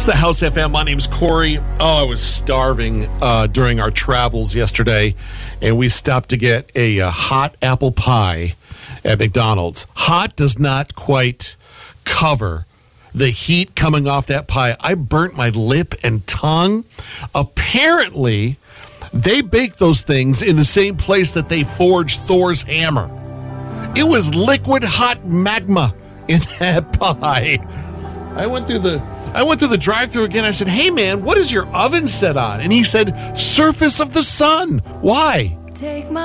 It's the House FM. My name's Corey. Oh, I was starving during our travels yesterday, and we stopped to get a hot apple pie at McDonald's. Hot does not quite cover the heat coming off that pie. I burnt my lip and tongue. Apparently, they bake those things in the same place that they forged Thor's hammer. It was liquid hot magma in that pie. I went through the drive-thru again. I said, "Hey man, what is your oven set on?" And he said, "Surface of the sun." Why?